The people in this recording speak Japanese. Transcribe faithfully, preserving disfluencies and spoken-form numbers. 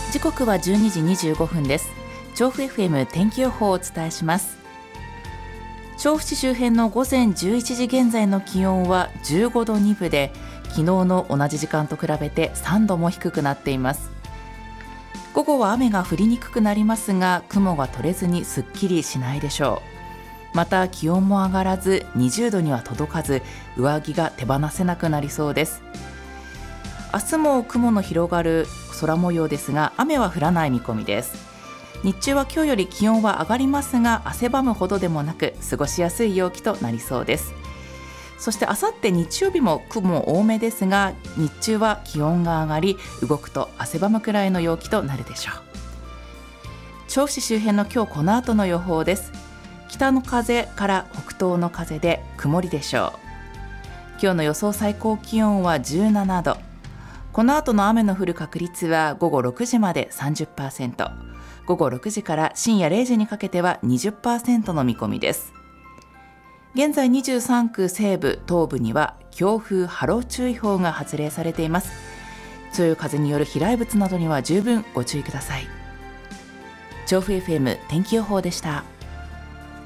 時刻はじゅうにじにじゅうごふんです。調布 エフエム 天気予報をお伝えします。調布市周辺の午前じゅういちじ現在の気温はじゅうごどにぶで、昨日の同じ時間と比べてさんども低くなっています。午後は雨が降りにくくなりますが、雲が取れずにすっきりしないでしょう。また気温も上がらずにじゅうどには届かず、上着が手放せなくなりそうです。明日も雲の広がる空模様ですが、雨は降らない見込みです。日中は今日より気温は上がりますが、汗ばむほどでもなく過ごしやすい陽気となりそうです。そしてあさって日曜日も雲多めですが、日中は気温が上がり、動くと汗ばむくらいの陽気となるでしょう。調布市周辺の今日この後の予報です。北の風から北東の風で曇りでしょう。今日の予想最高気温はじゅうななど。この後の雨の降る確率は午後ろくじまで さんじゅっパーセント、午後ろくじから深夜れいじにかけては にじゅっパーセント の見込みです。現在にじゅうさんく西部東部には強風波浪注意報が発令されています。強い風による飛来物などには十分ご注意ください。調布 エフエム 天気予報でした。